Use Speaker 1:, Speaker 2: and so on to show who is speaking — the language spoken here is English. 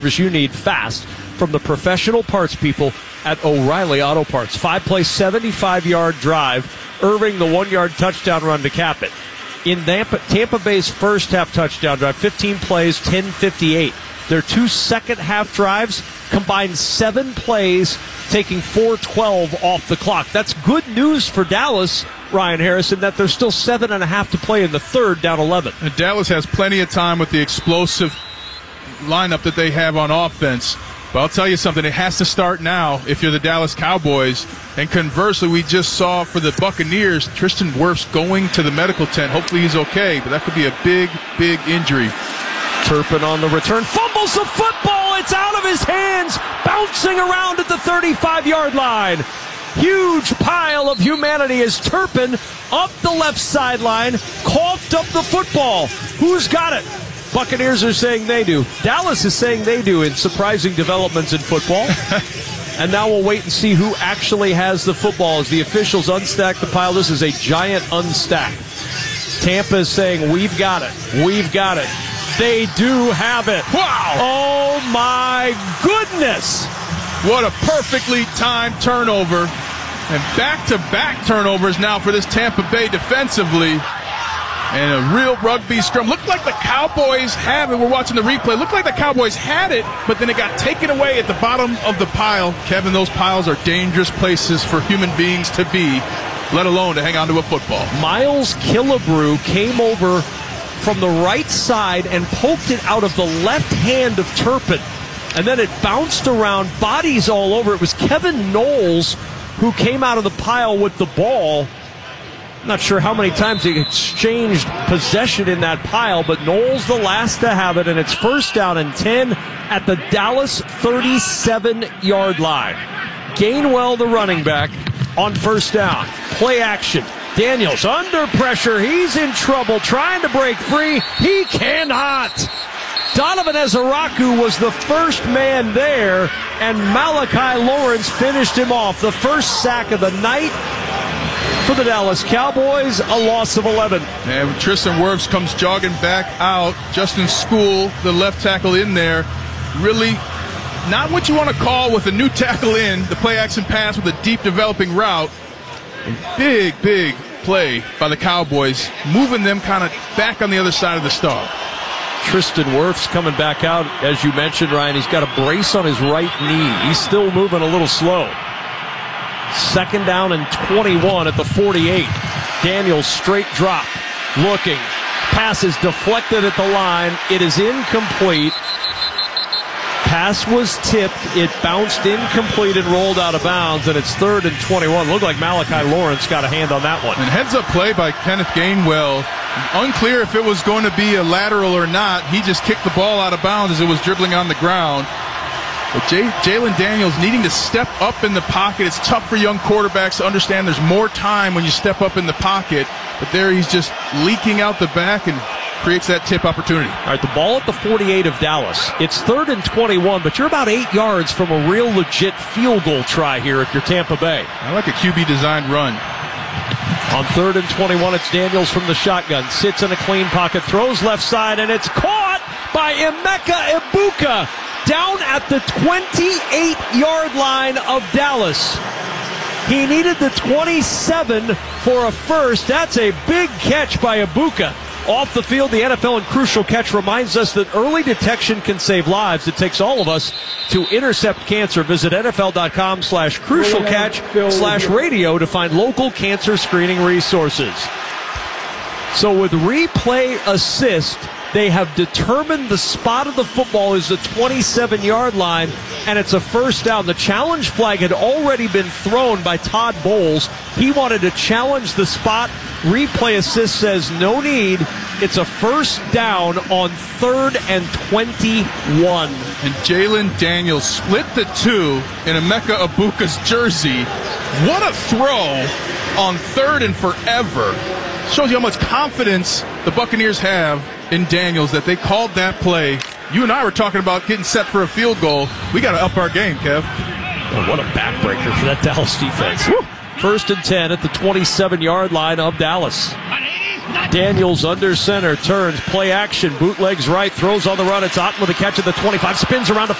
Speaker 1: you need fast from the professional parts people at O'Reilly Auto Parts. 5-play, 75-yard drive. Irving, the 1-yard touchdown run to cap it. In Tampa Bay's first half touchdown drive, 15 plays, 10:58. Their 2 second-half drives combined 7 plays, taking 4:12 off the clock. That's good news for Dallas, Ryan Harrison, that there's still 7.5 to play in the third, down 11.
Speaker 2: And Dallas has plenty of time with the explosive lineup that they have on offense. But I'll tell you something, it has to start now if you're the Dallas Cowboys. And conversely, we just saw for the Buccaneers, Tristan Wirfs going to the medical tent. Hopefully he's okay, but that could be a big, big injury.
Speaker 1: Turpin on the return, fumbles the football, it's out of his hands, bouncing around at the 35-yard line. Huge pile of humanity as Turpin up the left sideline, coughed up the football. Who's got it? Buccaneers are saying they do. Dallas is saying they do in surprising developments in football. And now we'll wait and see who actually has the football as the officials unstack the pile. This is a giant unstack. Tampa is saying, we've got it. We've got it. They do have it.
Speaker 2: Wow!
Speaker 1: Oh, my goodness.
Speaker 2: What a perfectly timed turnover. And back-to-back turnovers now for this Tampa Bay defensively. And a real rugby scrum. Looked like the Cowboys have it. We're watching the replay. Looked like the Cowboys had it, but then it got taken away at the bottom of the pile. Kevin, those piles are dangerous places for human beings to be, let alone to hang on to a football.
Speaker 1: Miles Killebrew came over from the right side and poked it out of the left hand of Turpin. And then it bounced around, bodies all over. It was Kevin Knowles who came out of the pile with the ball. Not sure how many times he exchanged possession in that pile, but Knowles the last to have it, and it's first down and 10 at the Dallas 37-yard line. Gainwell, the running back, on first down. Play action. Daniels under pressure. He's in trouble, trying to break free. He cannot. Donovan Ezeraku was the first man there, and Malachi Lawrence finished him off. The first sack of the night for the Dallas Cowboys, a loss of 11.
Speaker 2: And Tristan Wirfs comes jogging back out. Justin School, the left tackle in there. Really not what you want to call with a new tackle in, the play action pass with a deep developing route. A big, big play by the Cowboys, moving them kind of back on the other side of the star.
Speaker 1: Tristan Wirfs coming back out, as you mentioned, Ryan. He's got a brace on his right knee. He's still moving a little slow. Second down and 21 at the 48. Daniels straight drop. Looking. Pass is deflected at the line. It is incomplete. Pass was tipped. It bounced incomplete and rolled out of bounds, and it's third and 21. Looked like Malachi Lawrence got a hand on that one.
Speaker 2: And heads-up play by Kenneth Gainwell. Unclear if it was going to be a lateral or not. He just kicked the ball out of bounds as it was dribbling on the ground. But Jalen Daniels needing to step up in the pocket. It's tough for young quarterbacks to understand there's more time when you step up in the pocket. But there he's just leaking out the back and creates that tip opportunity. All
Speaker 1: right, the ball at the 48 of Dallas. It's third and 21, but you're about 8 yards from a real legit field goal try here if you're Tampa Bay.
Speaker 2: I like a QB-designed run.
Speaker 1: On third and 21, it's Daniels from the shotgun. Sits in a clean pocket, throws left side, and it's caught by Emeka Egbuka down at the 28-yard line of Dallas. He needed the 27 for a first. That's a big catch by Egbuka. Off the field, the NFL and Crucial Catch reminds us that early detection can save lives. It takes all of us to intercept cancer. Visit NFL.com/Crucial Catch/radio to find local cancer screening resources. So with replay assist, they have determined the spot of the football is the 27-yard line, and it's a first down. The challenge flag had already been thrown by Todd Bowles. He wanted to challenge the spot. Replay assist says no need. It's a first down on third and 21.
Speaker 2: And Jalen Daniels split the two in Emeka Egbuka's jersey. What a throw on third and forever. Shows you how much confidence the Buccaneers have in Daniels that they called that play. You and I were talking about getting set for a field goal. We got to up our game, Kev.
Speaker 1: Oh, what a backbreaker for that Dallas defense. Woo. First and 10 at the 27-yard line of Dallas. Daniels under center, turns, play action, bootlegs right, throws on the run. It's Otten with a catch at the 25, spins around to